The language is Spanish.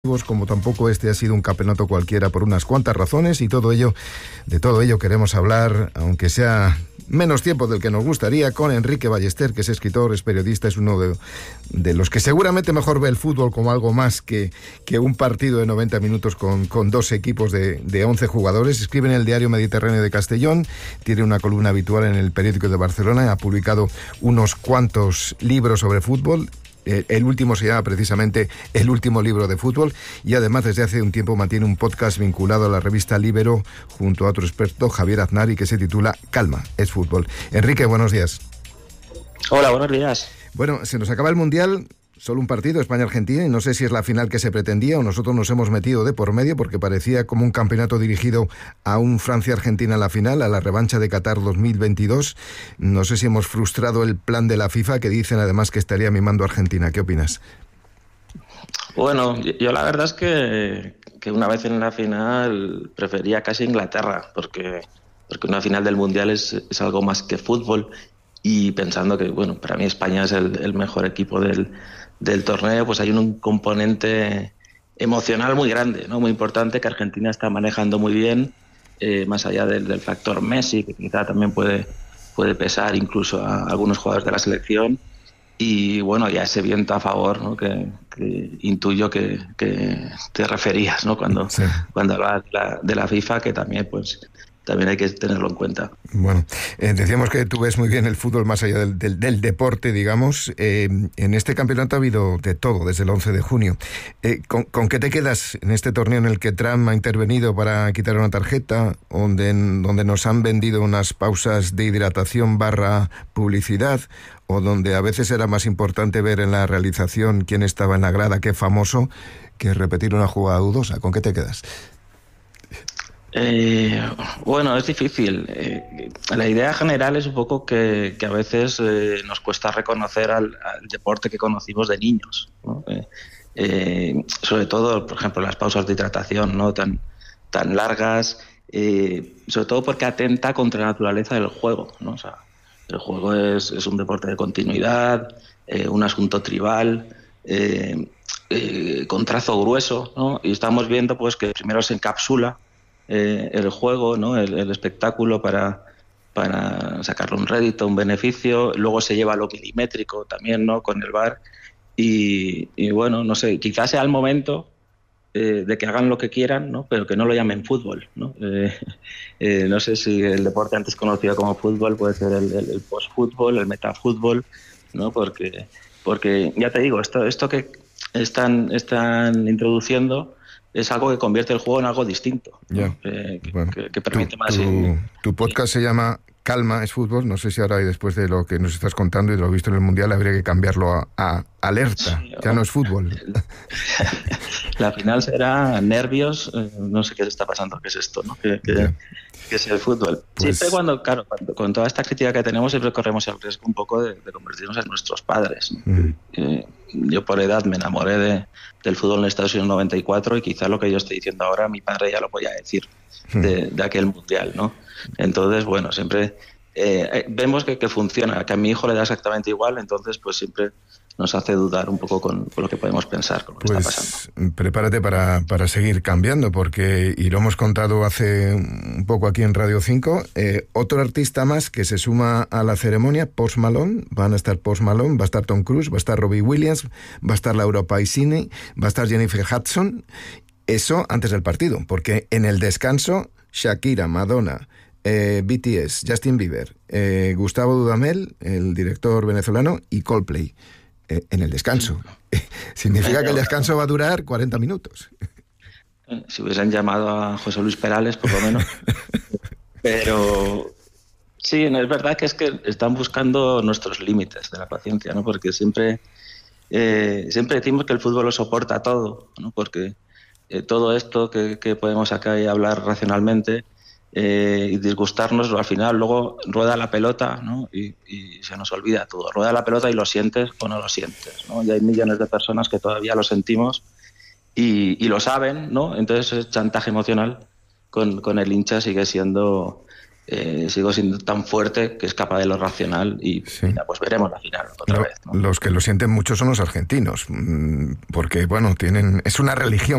Como tampoco este ha sido un campeonato cualquiera por unas cuantas razones, y de todo ello queremos hablar, aunque sea menos tiempo del que nos gustaría, con Enrique Ballester, que es escritor, es periodista, es uno de los que seguramente mejor ve el fútbol como algo más que un partido de 90 minutos con dos equipos de 11 jugadores. Escribe en el Diario Mediterráneo de Castellón, tiene una columna habitual en el Periódico de Barcelona, ha publicado unos cuantos libros sobre fútbol. El último se llama precisamente El último libro de fútbol, y además desde hace un tiempo mantiene un podcast vinculado a la revista Libero junto a otro experto, Javier Aznar, y que se titula Calma, es fútbol. Enrique, buenos días. Hola, buenos días. Bueno, se nos acaba el Mundial, solo un partido, España-Argentina, y no sé si es la final que se pretendía o nosotros nos hemos metido de por medio, porque parecía como un campeonato dirigido a un Francia-Argentina en la final, a la revancha de Qatar 2022. No sé si hemos frustrado el plan de la FIFA, que dicen además que estaría mimando a Argentina. ¿Qué opinas? Bueno, yo la verdad es que una vez en la final prefería casi Inglaterra, porque una final del Mundial es algo más que fútbol, y pensando que, bueno, para mí España es el mejor equipo del torneo, pues hay un componente emocional muy grande, ¿no? Muy importante, que Argentina está manejando muy bien, más allá del factor Messi, que quizá también puede pesar incluso a algunos jugadores de la selección. Y bueno, ya ese viento a favor, ¿no? que intuyo que te referías, ¿no? Cuando hablabas de la FIFA, que también hay que tenerlo en cuenta. Bueno, decíamos que tú ves muy bien el fútbol más allá del deporte, digamos. En este campeonato ha habido de todo desde el 11 de junio. ¿Con qué te quedas en este torneo en el que Trump ha intervenido para quitar una tarjeta, donde nos han vendido unas pausas de hidratación / publicidad, o donde a veces era más importante ver en la realización quién estaba en la grada, qué famoso, que repetir una jugada dudosa? ¿Con qué te quedas? Bueno, es difícil. La idea general es un poco que a veces nos cuesta reconocer al deporte que conocimos de niños, ¿no? Sobre todo, por ejemplo, las pausas de hidratación, ¿no? tan largas, sobre todo porque atenta contra la naturaleza del juego, ¿no? O sea, el juego es un deporte de continuidad, un asunto tribal, con trazo grueso, ¿no? Y estamos viendo pues que primero se encapsula el juego, ¿no? el espectáculo para sacarle un rédito, un beneficio. Luego se lleva a lo milimétrico también, ¿no? Con el VAR, y bueno, no sé, quizás sea el momento de que hagan lo que quieran, ¿no? Pero que no lo llamen fútbol, ¿no? No sé si el deporte antes conocido como fútbol puede ser el post-fútbol, el metafútbol, ¿no? Porque ya te digo, esto que están introduciendo es algo que convierte el juego en algo distinto, ¿no? Que permite más. Tu podcast se llama Calma, es fútbol. No sé si ahora, y después de lo que nos estás contando y de lo visto en el Mundial, habría que cambiarlo a alerta. Sí, ya no es fútbol. La final será nervios, no sé qué está pasando, qué es esto, ¿no? Que es el fútbol. Pues, siempre con toda esta crítica que tenemos, siempre corremos el riesgo un poco de convertirnos en nuestros padres, ¿no? Yo por edad me enamoré del fútbol en Estados Unidos en 94, y quizá lo que yo estoy diciendo ahora mi padre ya lo podía decir de aquel Mundial, ¿no? Entonces, bueno, siempre vemos que funciona, que a mi hijo le da exactamente igual, entonces pues siempre nos hace dudar un poco con lo que podemos pensar, con lo que está pasando. Prepárate para seguir cambiando, porque, y lo hemos contado hace un poco aquí en Radio 5, otro artista más que se suma a la ceremonia, Post Malone. Van a estar Post Malone, va a estar Tom Cruise, va a estar Robbie Williams, va a estar Laura Pausini, va a estar Jennifer Hudson. Eso antes del partido, porque en el descanso, Shakira, Madonna, BTS, Justin Bieber, Gustavo Dudamel, el director venezolano, y Coldplay. En el descanso. Significa que el descanso va a durar 40 minutos. Si hubiesen llamado a José Luis Perales, por lo menos. Pero sí, es verdad que están buscando nuestros límites de la paciencia, ¿no? Porque siempre decimos que el fútbol lo soporta todo, ¿no? Porque todo esto que podemos acá y hablar racionalmente y disgustarnos, al final luego rueda la pelota, ¿no? y se nos olvida todo. Rueda la pelota y lo sientes o no lo sientes, ¿no? Y hay millones de personas que todavía lo sentimos y lo saben, ¿no? Entonces el chantaje emocional con el hincha sigue siendo sigo siendo tan fuerte que es capaz de lo racional y mira, pues veremos la final otra vez, ¿no? Los que lo sienten mucho son los argentinos, porque bueno, es una religión